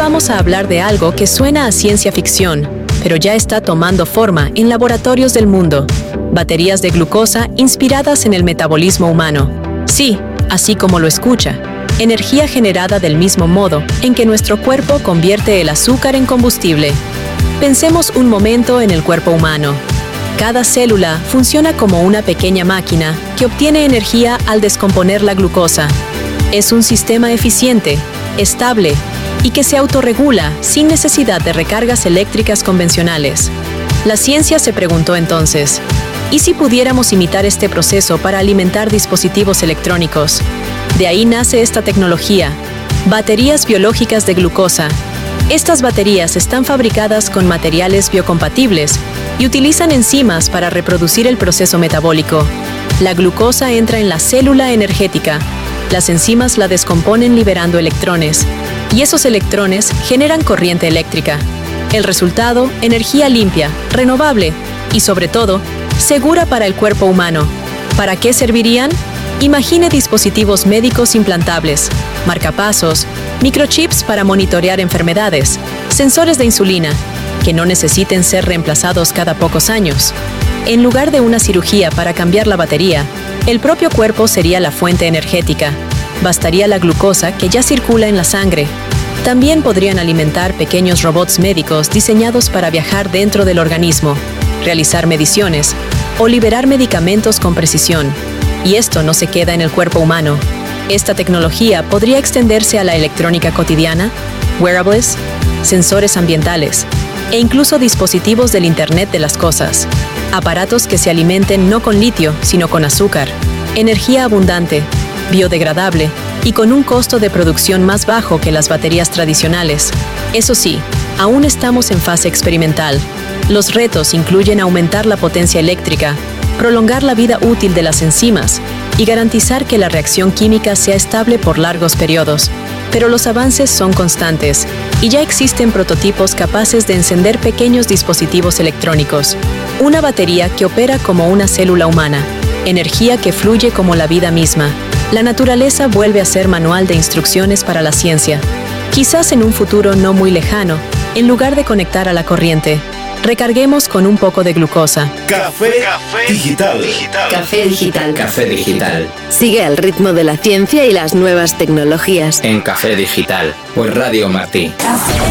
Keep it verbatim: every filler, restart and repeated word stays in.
vamos a hablar de algo que suena a ciencia ficción, pero ya está tomando forma en laboratorios del mundo. Baterías de glucosa inspiradas en el metabolismo humano. Sí, así como lo escucha. Energía generada del mismo modo en que nuestro cuerpo convierte el azúcar en combustible. Pensemos un momento en el cuerpo humano. Cada célula funciona como una pequeña máquina que obtiene energía al descomponer la glucosa. Es un sistema eficiente, estable y que se autorregula sin necesidad de recargas eléctricas convencionales. La ciencia se preguntó entonces, ¿y si pudiéramos imitar este proceso para alimentar dispositivos electrónicos? De ahí nace esta tecnología, baterías biológicas de glucosa. Estas baterías están fabricadas con materiales biocompatibles y utilizan enzimas para reproducir el proceso metabólico. La glucosa entra en la célula energética. Las enzimas la descomponen liberando electrones, y esos electrones generan corriente eléctrica. El resultado, energía limpia, renovable y, sobre todo, segura para el cuerpo humano. ¿Para qué servirían? Imagine dispositivos médicos implantables, marcapasos, microchips para monitorear enfermedades, sensores de insulina, que no necesiten ser reemplazados cada pocos años. En lugar de una cirugía para cambiar la batería, el propio cuerpo sería la fuente energética. Bastaría la glucosa que ya circula en la sangre. También podrían alimentar pequeños robots médicos diseñados para viajar dentro del organismo, realizar mediciones o liberar medicamentos con precisión. Y esto no se queda en el cuerpo humano. Esta tecnología podría extenderse a la electrónica cotidiana, wearables, sensores ambientales e incluso dispositivos del Internet de las cosas. Aparatos que se alimenten no con litio, sino con azúcar, energía abundante, biodegradable y con un costo de producción más bajo que las baterías tradicionales. Eso sí, aún estamos en fase experimental. Los retos incluyen aumentar la potencia eléctrica, prolongar la vida útil de las enzimas y garantizar que la reacción química sea estable por largos periodos. Pero los avances son constantes y ya existen prototipos capaces de encender pequeños dispositivos electrónicos. Una batería que opera como una célula humana, energía que fluye como la vida misma. La naturaleza vuelve a ser manual de instrucciones para la ciencia. Quizás en un futuro no muy lejano, en lugar de conectar a la corriente, recarguemos con un poco de glucosa. Café, Café digital. digital. Café digital. Café digital. Sigue el ritmo de la ciencia y las nuevas tecnologías. En Café Digital, por Radio Martí. Café.